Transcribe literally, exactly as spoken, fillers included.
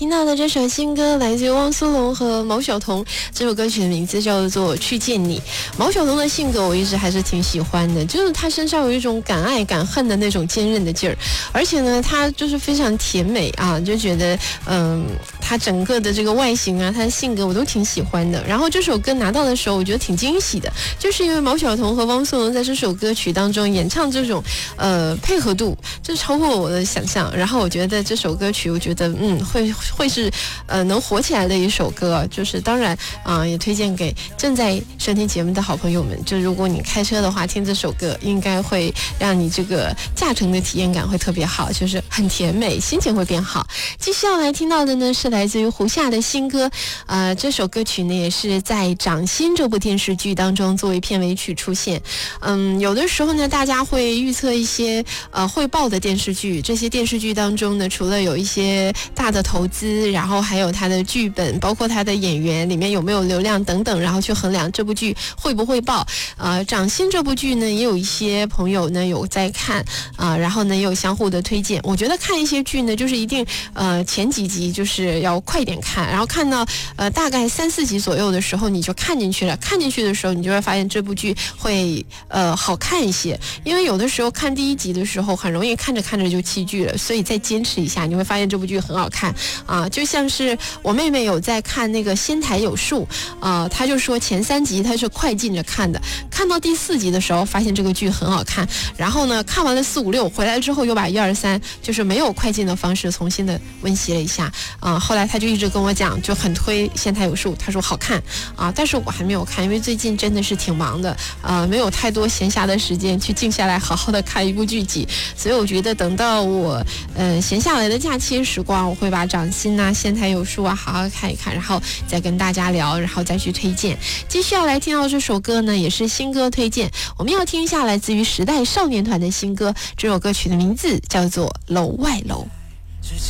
听到的这首新歌来自于汪苏泷和毛晓彤，这首歌曲的名字叫做《去见你》。毛晓彤的性格我一直还是挺喜欢的，就是她身上有一种敢爱敢恨的那种坚韧的劲儿，而且呢，她就是非常甜美啊，就觉得嗯，她整个的这个外形啊，她的性格我都挺喜欢的。然后这首歌拿到的时候，我觉得挺惊喜的，就是因为毛晓彤和汪苏泷在这首歌曲当中演唱这种呃配合度，这超过了我的想象。然后我觉得这首歌曲，我觉得嗯会会是呃能火起来的一首歌。就是当然啊、呃，也推荐给正在收听节目的好朋友们。就如果你开车的话，听这首歌应该会让你这个驾乘的体验感会特别好，就是很甜美，心情会变好。继续要来听到的呢是来自于胡夏的新歌，呃，这首歌曲呢也是在《掌心》这部电视剧当中作为片尾曲出现。嗯，有的时候呢，大家会预测一些呃会爆的电视剧，这些电视剧当中呢，除了有一些大的投资，然后还有它的剧本，包括它的演员里面有没有流量等等，然后去衡量这部剧会不会爆。呃，《掌心》这部剧呢，也有一些朋友呢有在看啊、呃，然后呢也有相互的推荐。我觉得看一些剧呢，就是一定呃前几集就是要快点看，然后看到呃大概三四集左右的时候你就看进去了，看进去的时候你就会发现这部剧会呃好看一些。因为有的时候看第一集的时候很容易看着看着就弃剧了，所以再坚持一下，你会发现这部剧很好看啊。就像是我妹妹有在看那个《仙台有树》啊，她就说前三集她是快进着看的，看到第四集的时候发现这个剧很好看，然后呢看完了四五六回来之后又把一二三就是没有快进的方式重新的温习了一下啊。后来她就一直跟我讲，就很推《仙台有树》，她说好看啊，但是我还没有看，因为最近真的是挺忙的啊，没有太多闲暇的时间去静下来好好的看一部剧集，所以我觉得等到我呃闲下来的假期时光，我会把《掌心》啊、《仙台有树》啊好好看一看，然后再跟大家聊，然后再去推荐。继续要来听到这首歌呢，也是新歌推荐，我们要听一下来自于时代少年团的新歌，这首歌曲的名字叫做《楼外楼》。